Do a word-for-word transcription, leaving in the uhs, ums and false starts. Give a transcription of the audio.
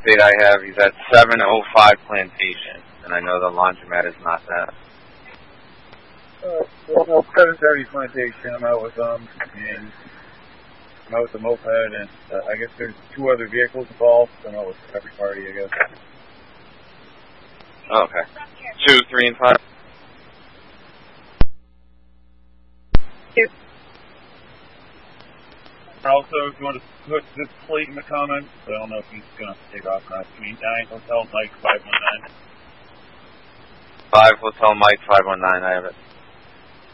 update I have, he's at seven oh five Plantation, and I know the laundromat is not that. Uh, well, no, seven thirty Plantation, I'm out with them, and I'm out with the moped, and uh, I guess there's two other vehicles involved, so I'm out with every party, I guess. Oh, okay. Two, three, and five? Two. Also, if you want to put this plate in the comments, I don't know if he's going to take off or not. Three nine Hotel Mike five one nine. Five Hotel Mike five one nine. I have it.